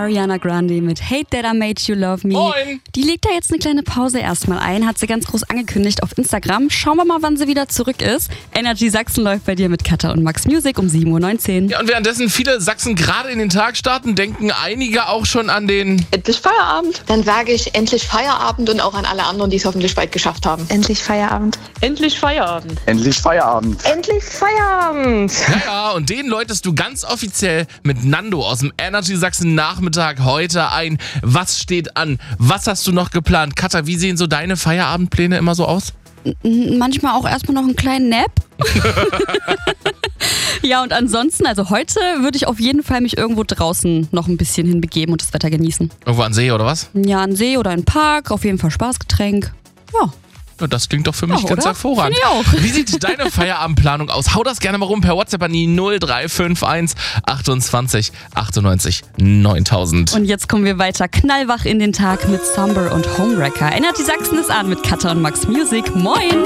Ariana Grande mit Hate That I Made You Love Me. Moin! Die legt da jetzt eine kleine Pause erstmal ein, hat sie ganz groß angekündigt auf Instagram. Schauen wir mal, wann sie wieder zurück ist. Energy Sachsen läuft bei dir mit Katha und Max Music um 7.19 Uhr. Ja, und währenddessen viele Sachsen gerade in den Tag starten, denken einige auch schon an den... Endlich Feierabend. Dann sage ich endlich Feierabend und auch an alle anderen, die es hoffentlich bald geschafft haben. Endlich Feierabend. Endlich Feierabend. Endlich Feierabend. Endlich Feierabend. Ja, und den läutest du ganz offiziell mit Nando aus dem Energy Sachsen Nachmittag heute ein. Was steht an? Was hast du noch geplant? Katha, wie sehen so deine Feierabendpläne immer so aus? Manchmal auch erstmal noch einen kleinen Nap. Ja, und ansonsten, also heute würde ich auf jeden Fall mich irgendwo draußen noch ein bisschen hinbegeben und das Wetter genießen. Irgendwo an See oder was? Ja, an See oder in Park, auf jeden Fall Spaßgetränk. Ja. Ja, das klingt doch für mich ganz oder? hervorragend. Find ich auch. Wie sieht deine Feierabendplanung aus? Hau das gerne mal rum per WhatsApp an die 0351 28 98 9000. Und jetzt kommen wir weiter knallwach in den Tag mit Somber und Homewrecker. Energy Sachsen ist an mit Katha und Max Music. Moin!